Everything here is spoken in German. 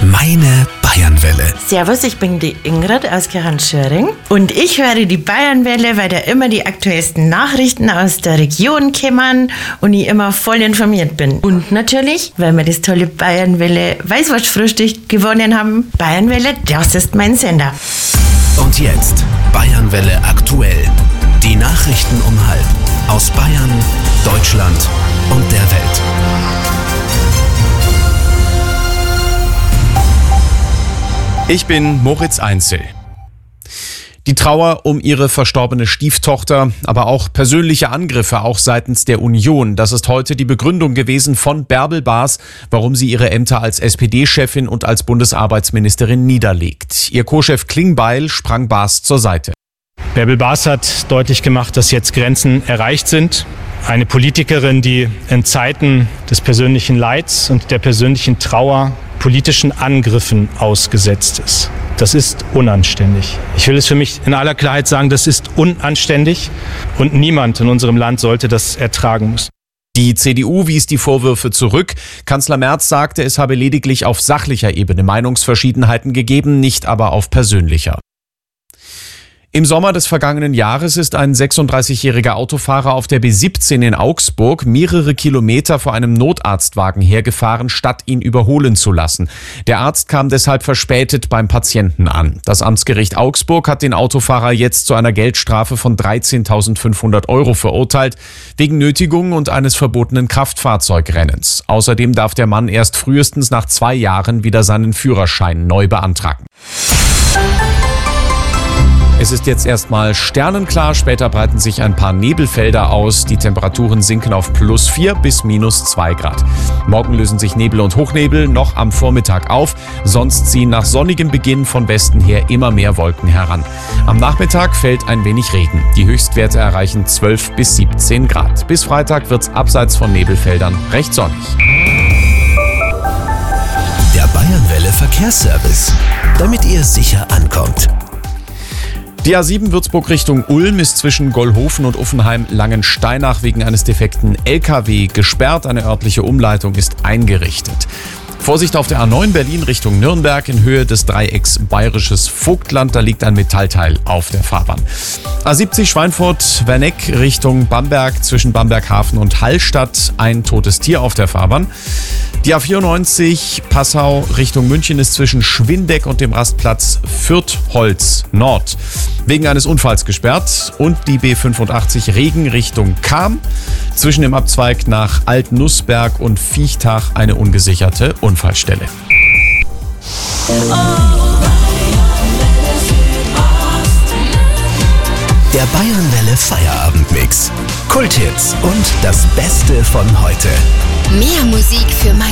Meine Bayernwelle. Servus, ich bin die Ingrid aus Gerhard-Schöring und ich höre die Bayernwelle, weil da immer die aktuellsten Nachrichten aus der Region kommen und ich immer voll informiert bin. Und natürlich, weil wir das tolle Bayernwelle Weißwurstfrühstück gewonnen haben. Bayernwelle, das ist mein Sender. Und jetzt Bayernwelle aktuell. Die Nachrichten um 12:30 aus Bayern, Deutschland und der Welt. Ich bin Moritz Einzel. Die Trauer um ihre verstorbene Stieftochter, aber auch persönliche Angriffe, auch seitens der Union. Das ist heute die Begründung gewesen von Bärbel Baas, warum sie ihre Ämter als SPD-Chefin und als Bundesarbeitsministerin niederlegt. Ihr Co-Chef Klingbeil sprang Baas zur Seite. Bärbel Baas hat deutlich gemacht, dass jetzt Grenzen erreicht sind. Eine Politikerin, die in Zeiten des persönlichen Leids und der persönlichen Trauer politischen Angriffen ausgesetzt ist. Das ist unanständig. Ich will es für mich in aller Klarheit sagen, das ist unanständig und niemand in unserem Land sollte das ertragen müssen. Die CDU wies die Vorwürfe zurück. Kanzler Merz sagte, es habe lediglich auf sachlicher Ebene Meinungsverschiedenheiten gegeben, nicht aber auf persönlicher. Im Sommer des vergangenen Jahres ist ein 36-jähriger Autofahrer auf der B17 in Augsburg mehrere Kilometer vor einem Notarztwagen hergefahren, statt ihn überholen zu lassen. Der Arzt kam deshalb verspätet beim Patienten an. Das Amtsgericht Augsburg hat den Autofahrer jetzt zu einer Geldstrafe von 13.500 € verurteilt, wegen Nötigung und eines verbotenen Kraftfahrzeugrennens. Außerdem darf der Mann erst frühestens nach 2 Jahren wieder seinen Führerschein neu beantragen. Es ist jetzt erstmal sternenklar, später breiten sich ein paar Nebelfelder aus. Die Temperaturen sinken auf +4 bis -2 Grad. Morgen lösen sich Nebel und Hochnebel noch am Vormittag auf. Sonst ziehen nach sonnigem Beginn von Westen her immer mehr Wolken heran. Am Nachmittag fällt ein wenig Regen. Die Höchstwerte erreichen 12 bis 17 Grad. Bis Freitag wird's abseits von Nebelfeldern recht sonnig. Der Bayernwelle Verkehrsservice, damit ihr sicher ankommt. Die A7 Würzburg Richtung Ulm ist zwischen Gollhofen und Uffenheim-Langensteinach wegen eines defekten LKW gesperrt. Eine örtliche Umleitung ist eingerichtet. Vorsicht auf der A9 Berlin Richtung Nürnberg in Höhe des Dreiecks Bayerisches Vogtland. Da liegt ein Metallteil auf der Fahrbahn. A70 Schweinfurt-Werneck Richtung Bamberg zwischen Bamberghafen und Hallstatt. Ein totes Tier auf der Fahrbahn. Die A94 Passau Richtung München ist zwischen Schwindeck und dem Rastplatz Fürth-Holz Nord wegen eines Unfalls gesperrt. Und die B85 Regen Richtung Cham zwischen dem Abzweig nach Altnussberg und Viechtach eine ungesicherte Unfallstelle. Der Bayernwelle Feierabendmix. Kulthits und das Beste von heute. Mehr Musik für mein